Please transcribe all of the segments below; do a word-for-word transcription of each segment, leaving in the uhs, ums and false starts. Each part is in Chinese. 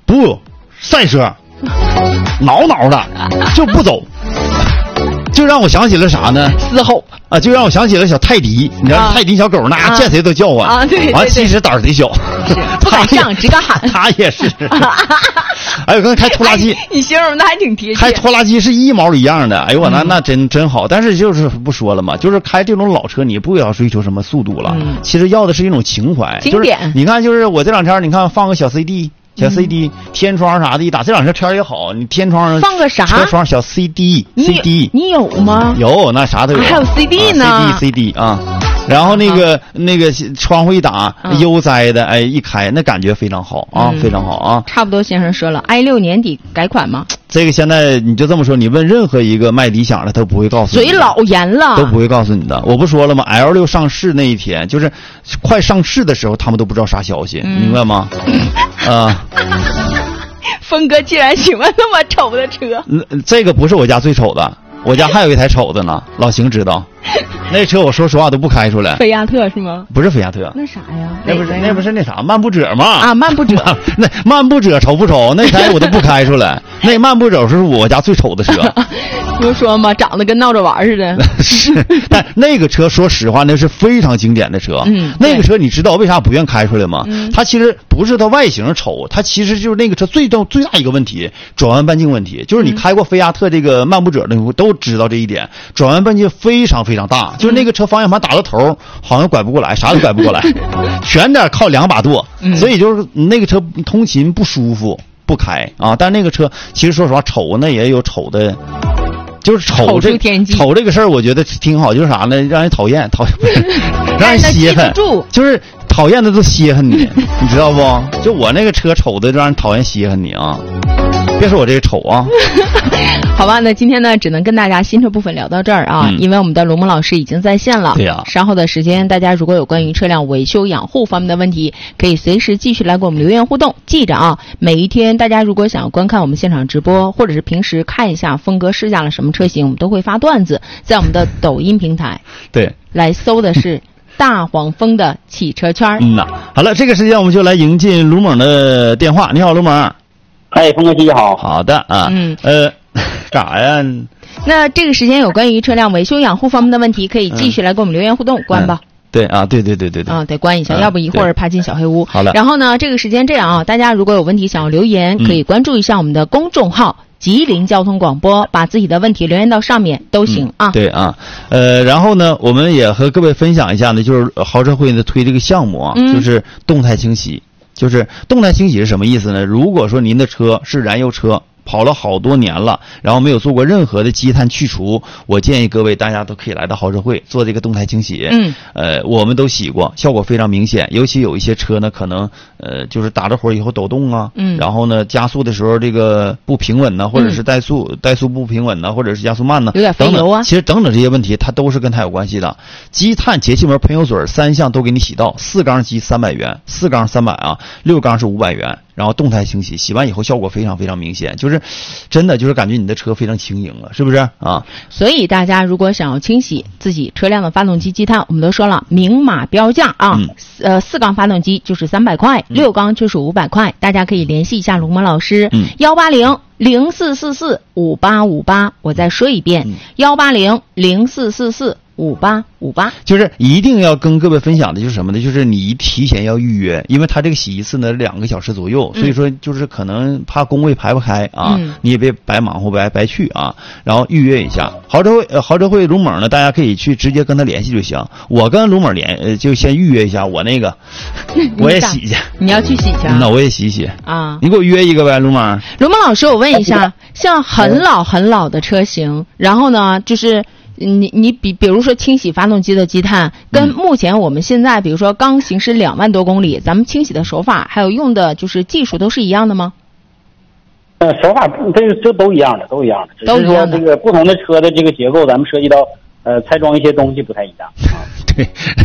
不赛车，挠挠的就不走，就让我想起了啥呢？ 嘶吼啊，就让我想起了小泰迪，你知道、啊、泰迪小狗那、啊、见谁都叫唤啊，对对对， 完其实胆儿贼小， 不敢上，只敢喊。 他也是。还有刚才开拖拉机， 哎、你形容的还挺贴切。 开拖拉机是一毛一样的，哎呦我那、嗯、那真真好。但是就是不说了嘛，就是开这种老车，你不要追求什么速度了，嗯、其实要的是一种情怀。 经典。 就是、你看，就是我这两天你看放个小 C D。小 C D、嗯、天窗啥的一打，这两天天也好，你天窗放个啥？ 车窗小 C D，C D， 你有吗？ 有，那啥都有。 还有 C D 呢、 啊、，C D C D 啊。然后那个、啊、那个窗户一打，啊、悠哉的，哎，一开那感觉非常好啊，嗯、非常好啊。 差不多，先生说了 ，i 六年底改款吗？ 这个现在你就这么说，你问任何一个卖理想的，他都不会告诉你。 嘴老严了， 都不会告诉你的。我不说了吗 ？L 六上市那一天，就是快上市的时候，他们都不知道啥消息，嗯、明白吗？啊。 峰哥竟然喜欢那么丑的车， 这个不是我家最丑的，我家还有一台丑的呢。老邢知道，那车我说实话都不开出来。 菲亚特是吗？ 不是菲亚特， 那啥呀？ 那不是那不是那啥漫步者吗？ 啊，漫步者。 那漫步者丑不丑？那台我都不开出来。那漫步者是我家最丑的车。 不说嘛，长得跟闹着玩似的。 是，但那个车说实话，那是非常经典的车。 嗯， 那个车你知道为啥不愿开出来吗？ 嗯， 它其实不是它外形丑，它其实就是那个车最重最大一个问题，转弯半径问题。就是你开过菲亚特这个漫步者的都知道这一点，转弯半径非常非常大。就是那个车方向盘打到头，好像拐不过来，啥都拐不过来，全得靠两把舵。 嗯， 所以就是那个车通勤不舒服，不开啊。但那个车其实说实话，丑呢也有丑的。就是丑这丑这个事儿，我觉得挺好，就是啥呢？让人讨厌，讨让人稀罕，就是讨厌的都稀罕你，你知道不？就我那个车丑的，让人讨厌稀罕你啊！别说我这个丑啊。 好吧，那今天呢，只能跟大家新车部分聊到这儿啊，嗯、因为我们的龙蒙老师已经在线了。 对呀、啊。 稍后的时间，大家如果有关于车辆维修养护方面的问题，可以随时继续来给我们留言互动。记着啊，每一天大家如果想要观看我们现场直播，或者是平时看一下峰哥试驾了什么车型，我们都会发段子在我们的抖音平台。 对， 来搜的是大黄蜂的汽车圈。 嗯呐，好了，这个时间我们就来迎进卢猛的电话。你好，卢猛。 哎，峰哥姐姐好。 好的啊， 嗯， 呃，干啥呀？ 那这个时间有关于车辆维修养护方面的问题，可以继续来给我们留言互动。嗯、关吧。 对啊，对对对对对。 啊，得关一下，嗯、要不一会儿怕进小黑屋。 好了。 然后呢，这个时间这样啊，大家如果有问题想要留言，可以关注一下我们的公众号。嗯吉林交通广播，把自己的问题留言到上面都行啊、 嗯。对啊，呃，然后呢，我们也和各位分享一下呢，就是豪车会呢推这个项目啊， 嗯、 就是动态清洗。就是动态清洗是什么意思呢？如果说您的车是燃油车，跑了好多年了，然后没有做过任何的积碳去除，我建议各位大家都可以来到豪车会做这个动态清洗。 嗯， 呃，我们都洗过，效果非常明显。尤其有一些车呢，可能呃就是打着火以后抖动啊， 嗯， 然后呢加速的时候这个不平稳呢，或者是怠速、嗯、怠速不平稳呢，或者是加速慢呢， 有点费油啊。 其实等等这些问题，它都是跟它有关系的。积碳、节气门、喷油嘴三项都给你洗到，四缸机三百元，四缸三百啊，六缸是五百元。然后动态清洗，洗完以后效果非常非常明显，就是真的就是感觉你的车非常轻盈了，是不是啊？ 所以大家如果想要清洗自己车辆的发动机积碳，我们都说了明码标价啊， 嗯、 呃，四缸发动机就是三百块，嗯、六缸就是五百块，大家可以联系一下龙蒙老师，幺八零零四四四五八五八，我再说一遍，幺八零零四四四。五八五八， 就是一定要跟各位分享的就是什么呢？就是你提前要预约，因为他这个洗一次呢两个小时左右，所以说就是可能怕工位排不开啊， 嗯、 你也别白忙活白白去啊，然后预约一下。豪车会呃豪车会龙猛呢，大家可以去直接跟他联系就行。我跟龙猛联呃就先预约一下，我那个我也洗去。 你要去洗去、啊？ 那我也洗洗啊！ 你给我约一个呗，龙猛。 龙猛老师，我问一下，像很老很老的车型，然后呢就是。你你比比如说清洗发动机的积碳，跟目前我们现在比如说刚行驶两万多公里，咱们清洗的手法还有用的就是技术都是一样的吗？ 呃，手法这个这都一样的，都一样的，只是说这个不同的车的这个结构，咱们涉及到呃拆装一些东西不太一样啊。 对，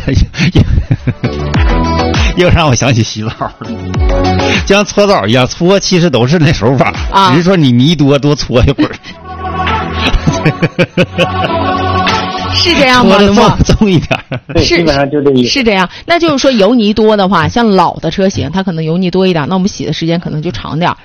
又让我想起洗澡了，就像搓澡一样，搓其实都是那手法， 啊、 只是说你泥多多搓一会儿。 是这样吗？ 重重一点， 是基本上就这意思。 是这样，那就是说油泥多的话，像老的车型，它可能油泥多一点，那我们洗的时间可能就长点。